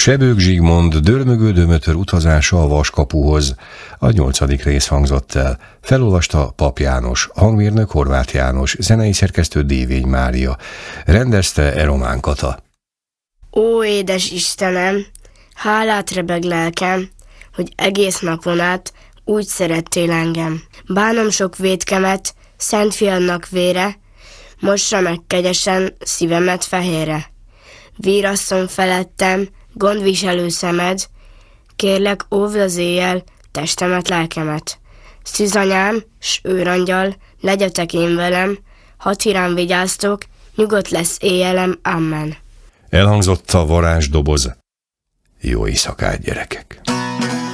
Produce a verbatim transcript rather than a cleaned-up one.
Sebők Zsigmond dörmögő Dömötör utazása a Vaskapuhoz. A nyolcadik rész hangzott el. Felolvasta Pap János, hangmérnök Horváth János, zenei szerkesztő Dévény Mária. Rendezte Eromán Kata. Ó, édes Istenem, hálát rebeg lelkem, hogy egész napon át úgy szerettél engem. Bánom sok vétkemet, Szent Fiadnak vére, mossa meg kegyesen szívemet fehérre. Vírasszon felettem, gondviselő szemed, kérlek óvd az éjjel testemet, lelkemet. Szűzanyám, s őrangyal, legyetek én velem, hadd rám vigyáztok, nyugodt lesz éjjelem, amen. Elhangzott a varázsdoboz. Jó éjszakát, gyerekek!